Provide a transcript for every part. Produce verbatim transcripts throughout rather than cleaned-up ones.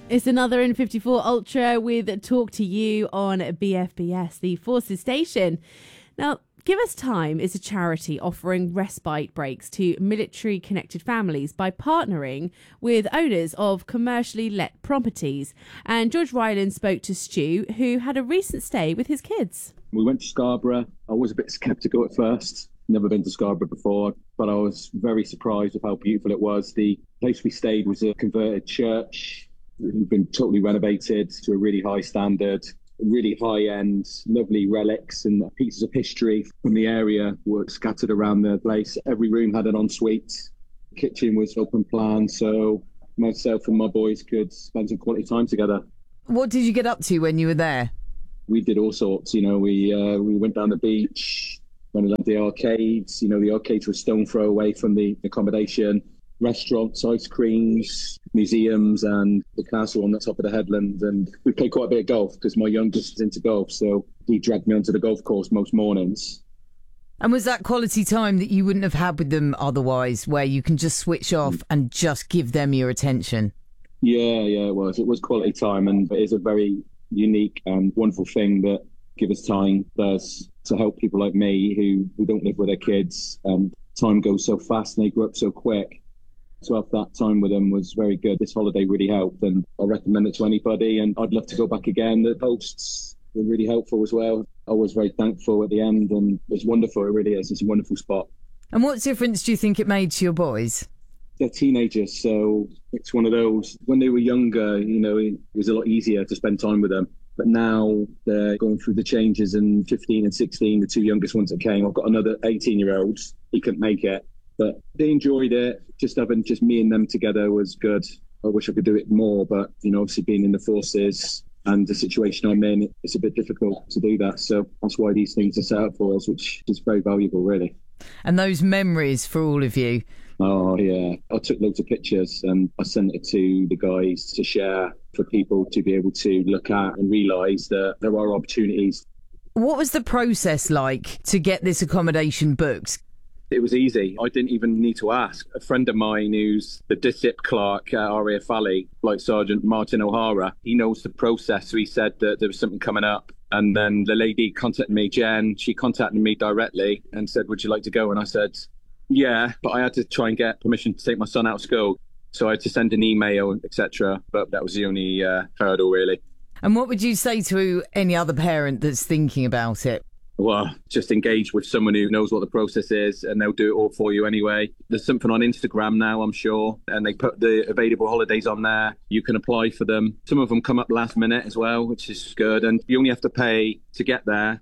It's another N fifty-four Ultra with Talk to You on B F B S, the Forces station. Now, Give Us Time is a charity offering respite breaks to military-connected families by partnering with owners of commercially let properties. And George Ryland spoke to Stu, who had a recent stay with his kids. We went to Scarborough. I was a bit sceptical at first. Never been to Scarborough before, but I was very surprised with how beautiful it was. The place we stayed was a converted church. It's been totally renovated to a really high standard, really high-end, lovely relics and pieces of history from the area were scattered around the place. Every room had an ensuite. The kitchen was open plan, so myself and my boys could spend some quality time together. What did you get up to when you were there? We did all sorts. You know, we uh, we went down the beach, went to the arcades. You know, the arcades were a stone throw away from the accommodation. Restaurants, ice creams, museums, and the castle on the top of the headland. And we played quite a bit of golf because my youngest is into golf, so he dragged me onto the golf course most mornings. And was that quality time that you wouldn't have had with them otherwise, where you can just switch off and just give them your attention? Yeah, yeah, it was. It was quality time, and it is a very unique and wonderful thing that Give Us Time does to help people like me who, who don't live with their kids. And time goes so fast and they grow up so quick. To have that time with them was very good. This holiday really helped, and I recommend it to anybody, and I'd love to go back again. The hosts were really helpful as well. I was very thankful at the end, and it's wonderful. It really is. It's a wonderful spot. And what difference do you think it made to your boys? They're teenagers, so it's one of those. When they were younger, you know, it was a lot easier to spend time with them. But now they're going through the changes, and fifteen and sixteen, the two youngest ones that came. I've got another eighteen-year-old. He couldn't make it. But they enjoyed it. Just having just me and them together was good. I wish I could do it more, but, you know, obviously being in the forces and the situation I'm in, it's a bit difficult to do that. So that's why these things are set up for us, which is very valuable, really. And those memories for all of you. Oh, yeah. I took loads of pictures and I sent it to the guys to share for people to be able to look at and realise that there are opportunities. What was the process like to get this accommodation booked? It was easy. I didn't even need to ask. A friend of mine who's the D S I P clerk at R A F Valley, Flight Sergeant Martin O'Hara, he knows the process. So he said that there was something coming up. And then the lady contacted me, Jen, she contacted me directly and said, would you like to go? And I said, yeah, but I had to try and get permission to take my son out of school. So I had to send an email, et cetera. But that was the only uh, hurdle, really. And what would you say to any other parent that's thinking about it? Well, just engage with someone who knows what the process is, and they'll do it all for you anyway. There's something on Instagram now, I'm sure, and they put the available holidays on there. You can apply for them. Some of them come up last minute as well, which is good, and you only have to pay to get there.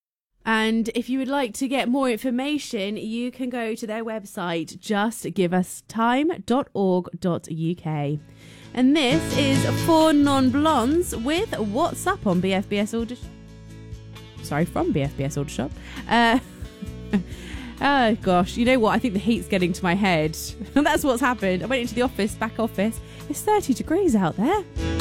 And if you would like to get more information, you can go to their website, just give us time dot org dot U K. And this is Four Non-Blondes with What's Up on B F B S Audio. Sorry, from B F B S Auto Shop. Uh, oh, gosh. You know what? I think the heat's getting to my head. That's what's happened. I went into the office, back office. It's thirty degrees out there.